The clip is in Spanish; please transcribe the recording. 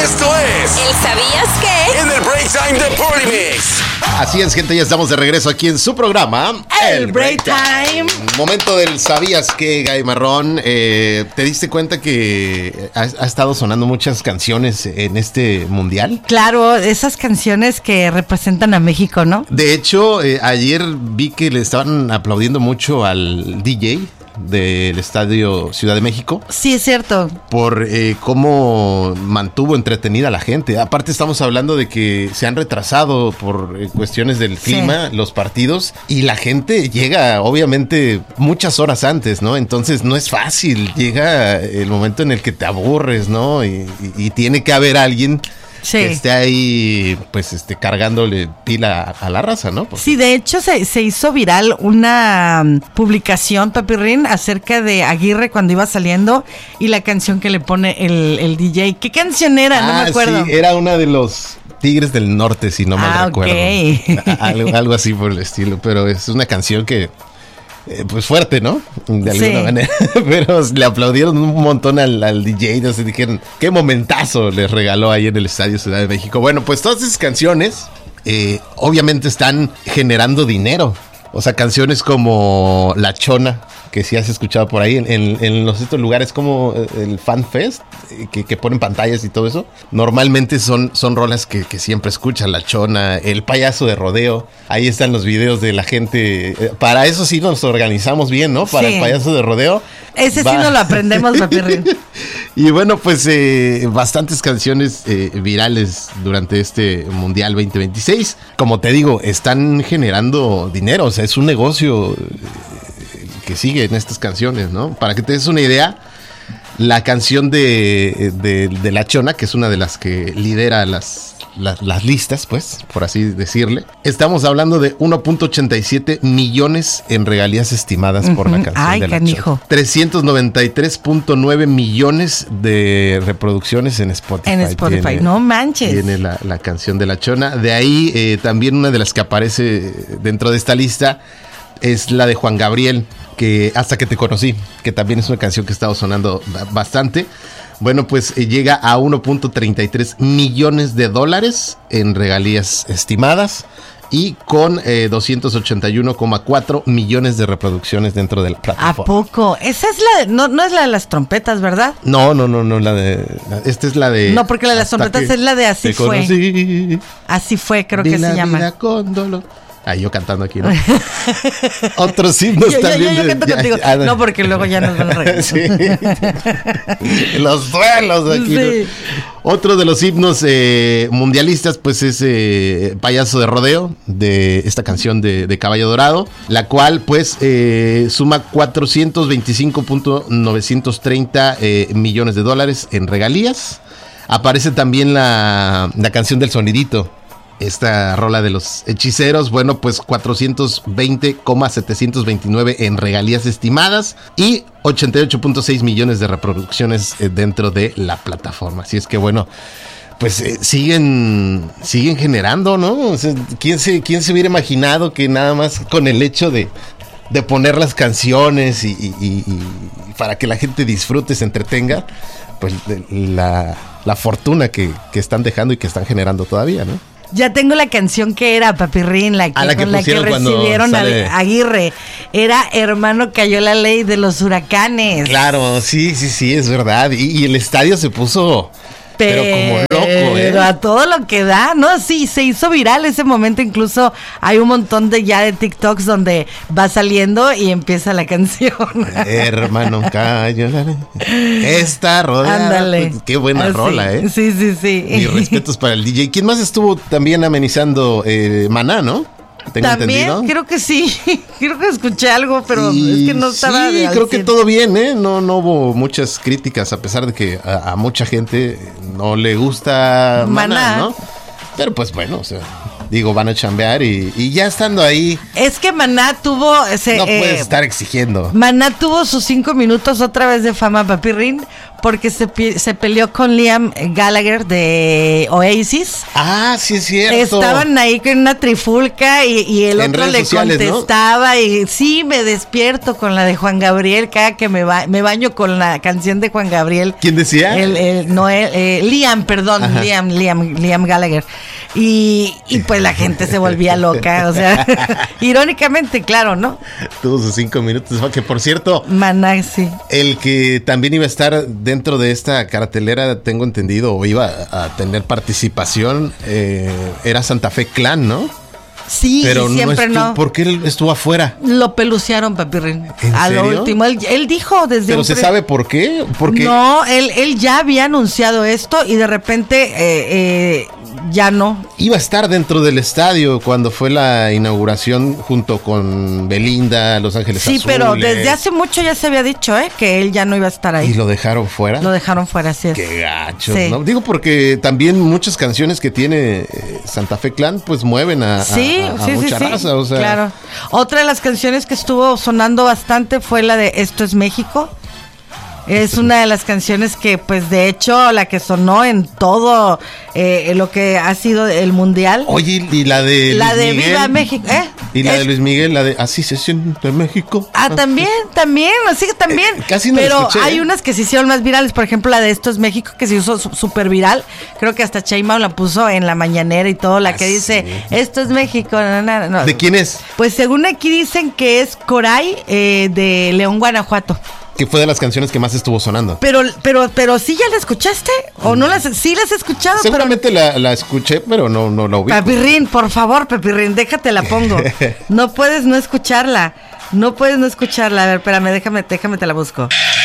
Esto es ¿El sabías qué? en el Break Time de Party Mix. Así es, gente, ya estamos de regreso aquí en su programa, El Break Time. Momento del ¿sabías qué, Gay Marrón? ¿Te diste cuenta que ha estado sonando muchas canciones en este mundial? Claro, esas canciones que representan a México, ¿no? De hecho, ayer vi que le estaban aplaudiendo mucho al DJ del Estadio Ciudad de México. Sí, es cierto. Por cómo mantuvo entretenida a la gente. Aparte estamos hablando de que se han retrasado por cuestiones del clima los partidos y la gente llega obviamente muchas horas antes, ¿no? Entonces no es fácil. Llega el momento en el que te aburres, ¿no? Y tiene que haber alguien que esté ahí, pues, cargándole pila a la raza, ¿no? Porque... Sí, de hecho se hizo viral una publicación, Papirrín, acerca de Aguirre cuando iba saliendo y la canción que le pone el DJ. ¿Qué canción era? No me acuerdo. Sí, era una de los Tigres del Norte, si no mal recuerdo. Okay. Algo así por el estilo, pero es una canción que... pues fuerte, ¿no? De alguna manera. Pero le aplaudieron un montón al DJ. No sé, dijeron, qué momentazo les regaló ahí en el Estadio Ciudad de México. Bueno, pues todas esas canciones obviamente están generando dinero. O sea, canciones como La Chona, que si has escuchado por ahí en estos lugares como el Fan Fest, que ponen pantallas y todo eso. Normalmente son rolas que siempre escuchan. La Chona, El Payaso de Rodeo. Ahí están los videos de la gente. Para eso sí nos organizamos bien, ¿no? Para el Payaso de Rodeo. Ese sí no lo aprendemos, Papirrín. Y bueno, pues bastantes canciones virales durante este Mundial 2026. Como te digo, están generando dinero. O sea, es un negocio que sigue en estas canciones, ¿no? Para que te des una idea, la canción de La Chona, que es una de las que lidera las listas, pues, por así decirle. Estamos hablando de 1.87 millones en regalías estimadas por la canción de La Chona. 393.9 millones de reproducciones en Spotify. En Spotify, no manches. Tiene la canción de La Chona. De ahí también una de las que aparece dentro de esta lista es la de Juan Gabriel, que Hasta que te conocí, que también es una canción que ha estado sonando bastante. Bueno, pues llega a 1.33 millones de dólares en regalías estimadas y con 281,4 millones de reproducciones dentro de la plataforma. ¿A poco? Esa es la de, no es la de las trompetas, ¿verdad? No, esta es la de... No, porque la de las trompetas es la de Así Fue. Conocí, Así Fue, creo que se llama. Con dolor. Yo cantando aquí, ¿no? Otros himnos también. Yo canto contigo. No, porque luego ya nos van a regresar. Sí. Los duelos aquí, sí. ¿no? Otro de los himnos mundialistas, pues es Payaso de Rodeo, de esta canción de Caballo Dorado, la cual, pues, suma 425.930 millones de dólares en regalías. Aparece también la canción del sonidito. Esta rola de los hechiceros, bueno, pues 420,729 en regalías estimadas y 88.6 millones de reproducciones dentro de la plataforma. Así es que bueno, pues siguen generando, ¿no? O sea, ¿quién se hubiera imaginado que nada más con el hecho de poner las canciones y para que la gente disfrute, se entretenga, pues la fortuna que están dejando y que están generando todavía, ¿no? Ya tengo la canción que era, Papirrín, la que recibieron a Aguirre. Era Hermano Cayó la Ley de los Huracanes. Claro, sí, es verdad. Y el estadio se puso... Pero como loco, Pero a todo lo que da, ¿no? Sí, se hizo viral ese momento. Incluso hay un montón de TikToks donde va saliendo y empieza la canción. Hermano, cayó la ley. Esta rola. Ándale. Pues, qué buena rola, ¿eh? Sí. Mis respetos para el DJ. ¿Quién más estuvo también amenizando? Maná, ¿no? También, entendido. Creo que sí. Creo que escuché algo, pero es que no estaba. Sí, creo que todo bien, ¿eh? No hubo muchas críticas, a pesar de que a mucha gente no le gusta Maná, ¿no? Pero pues bueno, o sea, digo, van a chambear y ya estando ahí. Es que Maná tuvo... no puedes estar exigiendo. Maná tuvo sus 5 minutos otra vez de fama, Papirrín, porque se peleó con Liam Gallagher de Oasis. Ah, sí es cierto. Estaban ahí con una trifulca y el otro le sociales, contestaba, ¿no? Y sí, me despierto con la de Juan Gabriel, cada que me baño con la canción de Juan Gabriel. ¿Quién decía? Liam Gallagher. Y pues la gente se volvía loca, o sea, irónicamente, claro, ¿no? Tuvo sus 5 minutos, que por cierto, Maná, sí. El que también iba a estar dentro de esta cartelera, tengo entendido, o iba a tener participación, era Santa Fe Clan, ¿no? Sí, pero siempre no. ¿Por qué él estuvo afuera? Lo pelucearon, Papirrín. ¿En a serio? lo último, él dijo desde... ¿Pero se sabe por qué? Porque... No, él ya había anunciado esto y de repente ya no. Iba a estar dentro del estadio cuando fue la inauguración junto con Belinda, Los Ángeles Azules. Sí, pero desde hace mucho ya se había dicho, que él ya no iba a estar ahí. ¿Y lo dejaron fuera? Lo dejaron fuera, así es. Qué gacho, sí. ¿no? Digo porque también muchas canciones que tiene Santa Fe Clan pues mueven a mucha raza, o sea. Claro. Otra de las canciones que estuvo sonando bastante fue la de Esto es México. Es una de las canciones que, pues, de hecho, la que sonó en todo lo que ha sido el mundial. Oye, y la de la Luis de Miguel. Viva México, Y la de Luis Miguel, la de Así se siente México. También, sí, también. Casi no pero la escuché. Hay unas que se hicieron más virales, por ejemplo, la de Esto es México, que se hizo súper viral. Creo que hasta Sheinbaum la puso en la mañanera y todo, la que dice, Esto es México. No. ¿De quién es? Pues según aquí dicen que es Coray, de León, Guanajuato. Que fue de las canciones que más estuvo sonando. Pero sí ya la escuchaste, o no sí las he escuchado. Seguramente la escuché, pero no la ubico. Papirrín, por favor, Papirrín, déjate la pongo. No puedes no escucharla. A ver, espérame, déjame te la busco.